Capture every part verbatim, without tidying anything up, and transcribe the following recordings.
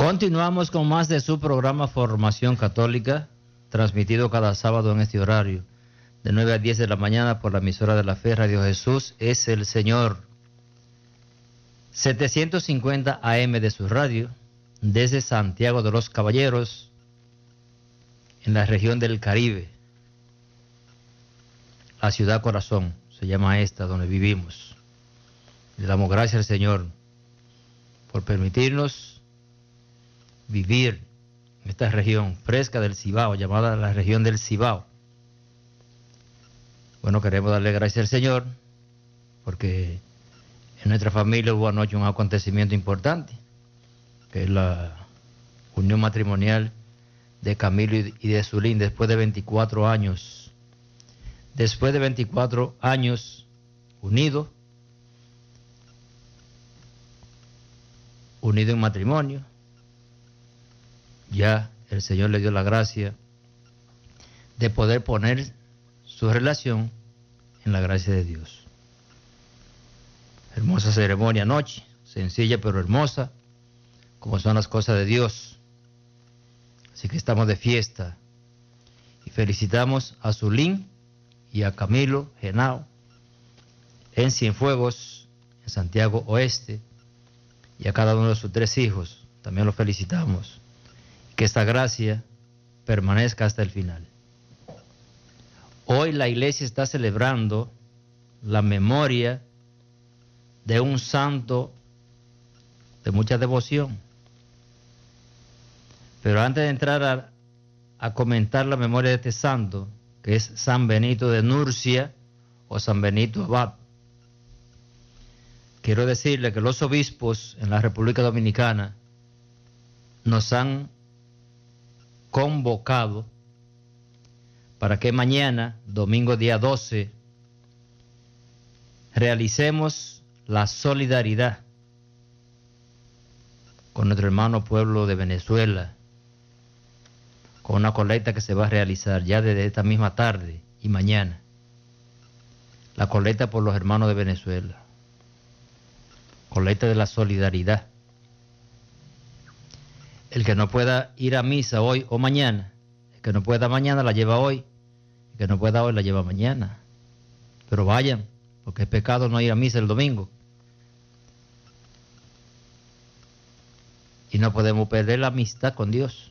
Continuamos con más de su programa Formación Católica, transmitido cada sábado en este horario, de nueve a diez de la mañana por la emisora de la fe, Radio Jesús es el Señor. setecientos cincuenta A M de su radio, desde Santiago de los Caballeros, en la región del Caribe. La ciudad corazón, se llama esta, donde vivimos. Le damos gracias al Señor por permitirnos vivir en esta región fresca del Cibao, llamada la región del Cibao. Bueno, queremos darle gracias al Señor porque en nuestra familia hubo anoche un acontecimiento importante, que es la unión matrimonial de Camilo y de Zulín después de veinticuatro años. Después de veinticuatro años unidos, unidos en matrimonio, ya el Señor le dio la gracia de poder poner su relación en la gracia de Dios. Hermosa ceremonia anoche, sencilla pero hermosa, como son las cosas de Dios. Así que estamos de fiesta y felicitamos a Zulín y a Camilo Genao en Cienfuegos, en Santiago Oeste, y a cada uno de sus tres hijos. También los felicitamos. Que esta gracia permanezca hasta el final. Hoy la iglesia está celebrando la memoria de un santo de mucha devoción. Pero antes de entrar a, a comentar la memoria de este santo, que es San Benito de Nurcia o San Benito Abad, quiero decirle que los obispos en la República Dominicana nos han convocado para que mañana, domingo día doce, realicemos la solidaridad con nuestro hermano pueblo de Venezuela, con una colecta que se va a realizar ya desde esta misma tarde y mañana. La colecta por los hermanos de Venezuela. Colecta de la solidaridad. El que no pueda ir a misa hoy o mañana, el que no pueda mañana la lleva hoy, el que no pueda hoy la lleva mañana. Pero vayan, porque es pecado no ir a misa el domingo. Y no podemos perder la amistad con Dios.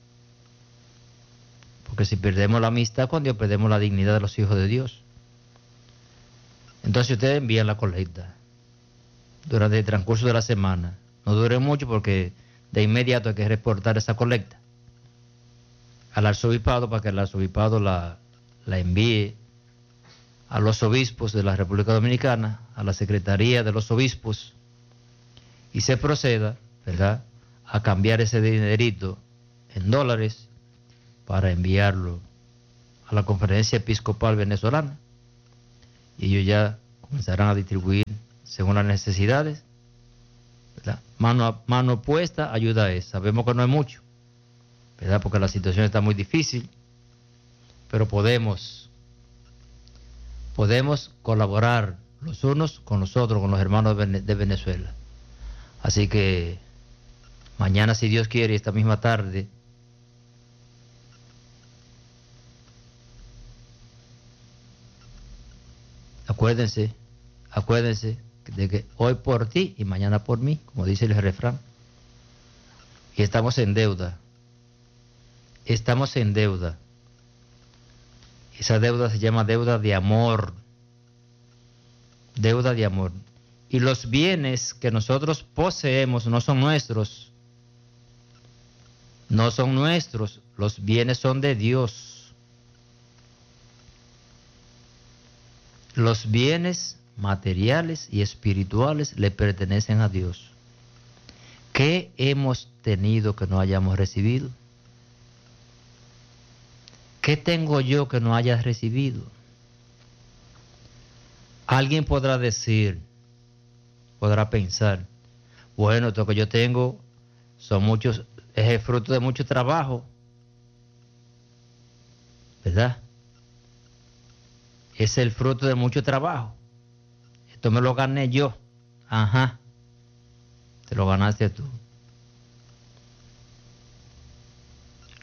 Porque si perdemos la amistad con Dios, perdemos la dignidad de los hijos de Dios. Entonces ustedes envían la colecta durante el transcurso de la semana. No dure mucho porque de inmediato hay que reportar esa colecta al arzobispado para que el arzobispado la, la envíe a los obispos de la República Dominicana, a la Secretaría de los Obispos, y se proceda, ¿verdad?, a cambiar ese dinerito en dólares para enviarlo a la Conferencia Episcopal Venezolana, y ellos ya comenzarán a distribuir según las necesidades, ¿verdad? Mano, mano puesta, ayuda es. Sabemos que no es mucho, ¿verdad?, porque la situación está muy difícil, pero podemos, podemos colaborar los unos con los otros, con los hermanos de Venezuela. Así que mañana, si Dios quiere, esta misma tarde, acuérdense, acuérdense de que hoy por ti y mañana por mí, como dice el refrán. Y estamos en deuda. Estamos en deuda. Esa deuda se llama deuda de amor. Deuda de amor. Y los bienes que nosotros poseemos no son nuestros. No son nuestros. Los bienes son de Dios. Los bienes materiales y espirituales le pertenecen a Dios. ¿Qué hemos tenido que no hayamos recibido? ¿Qué tengo yo que no hayas recibido? Alguien podrá decir, podrá pensar, bueno, esto que yo tengo son muchos, es el fruto de mucho trabajo, ¿verdad? Es el fruto de mucho trabajo. Esto me lo gané yo. Ajá. Te lo ganaste tú.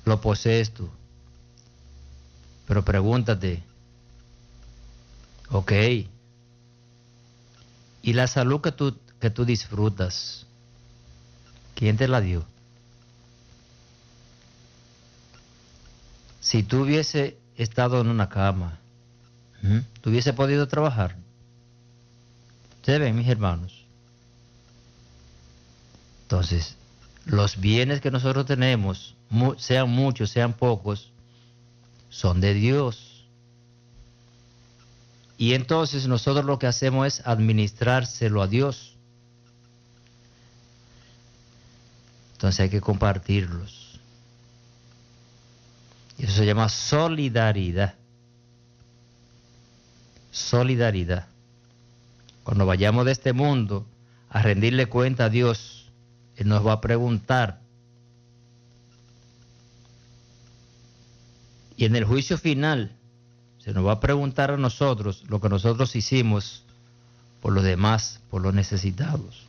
lo posees tú. Pero pregúntate, ok, ¿y la salud que tú, que tú disfrutas, quién te la dio? Si tú hubiese estado en una cama, ¿Mm? ¿tú hubiese podido trabajar? Ustedes ven, mis hermanos. Entonces, los bienes que nosotros tenemos, mu- sean muchos, sean pocos, son de Dios. Y entonces nosotros lo que hacemos es administrárselo a Dios. Entonces hay que compartirlos. Y eso se llama solidaridad. Solidaridad. Cuando vayamos de este mundo a rendirle cuenta a Dios, Él nos va a preguntar. Y en el juicio final se nos va a preguntar a nosotros lo que nosotros hicimos por los demás, por los necesitados.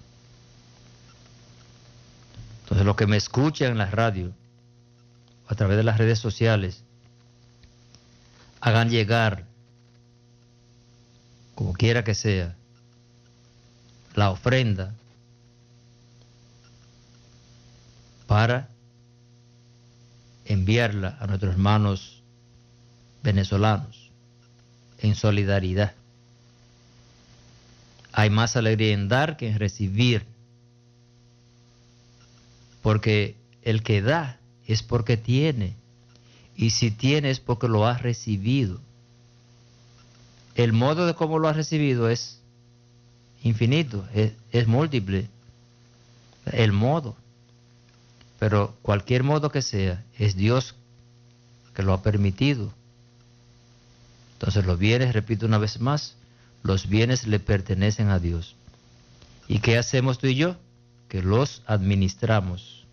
Entonces, los que me escuchan en la radio, a través de las redes sociales, hagan llegar, como quiera que sea, la ofrenda para enviarla a nuestros hermanos venezolanos en solidaridad. Hay más alegría en dar que en recibir, porque el que da es porque tiene, y si tiene es porque lo ha recibido. El modo de cómo lo ha recibido es infinito, es, es múltiple, el modo, pero cualquier modo que sea, es Dios que lo ha permitido. Entonces los bienes, repito una vez más, los bienes le pertenecen a Dios. ¿Y qué hacemos tú y yo? Que los administramos.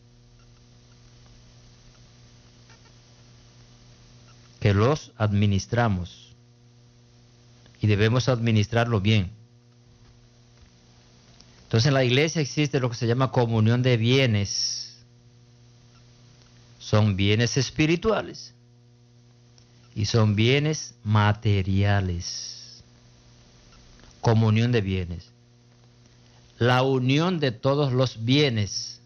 Que los administramos. Y debemos administrarlo bien. Entonces en la iglesia existe lo que se llama comunión de bienes. Son bienes espirituales y son bienes materiales. Comunión de bienes. La unión de todos los bienes.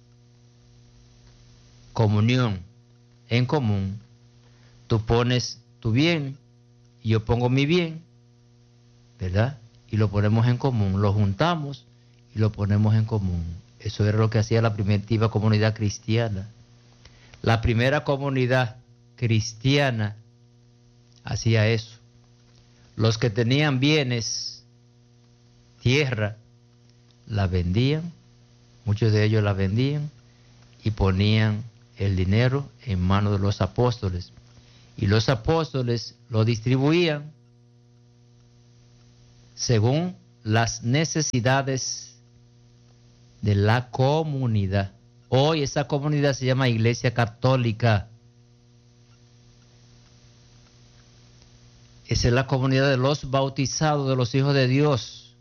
Comunión en común. Tú pones tu bien y yo pongo mi bien, ¿verdad? Y lo ponemos en común, lo juntamos y lo ponemos en común. Eso era lo que hacía la primitiva comunidad cristiana. La primera comunidad cristiana hacía eso. Los que tenían bienes, tierra, la vendían, muchos de ellos la vendían y ponían el dinero en manos de los apóstoles. Y los apóstoles lo distribuían según las necesidades de la comunidad. Hoy esa comunidad se llama Iglesia Católica. Esa es la comunidad de los bautizados, de los hijos de Dios.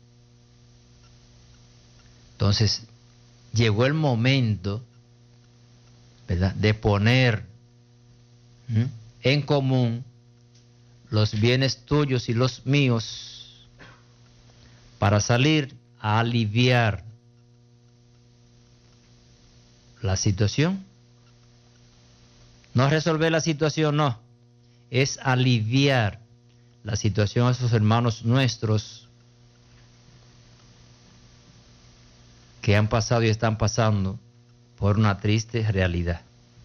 Entonces, llegó el momento, ¿verdad?, de poner ¿Mm? en común los bienes tuyos y los míos para salir a aliviar la situación. No resolver la situación, no. Es aliviar la situación a esos hermanos nuestros que han pasado y están pasando por una triste realidad.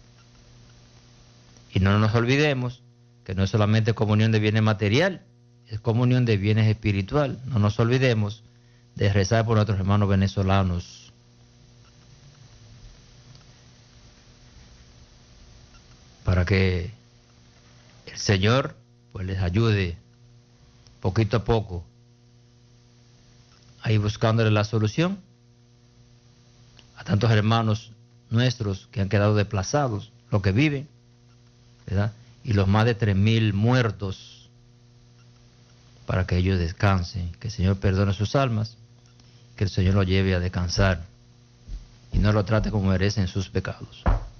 Y no nos olvidemos que no es solamente comunión de bienes material, es comunión de bienes espiritual. No nos olvidemos de rezar por nuestros hermanos venezolanos. Para que el Señor pues les ayude poquito a poco a ir buscándole la solución a tantos hermanos nuestros que han quedado desplazados, los que viven, ¿verdad?, y los más de tres mil muertos, para que ellos descansen, que el Señor perdone sus almas, que el Señor los lleve a descansar y no lo trate como merecen sus pecados.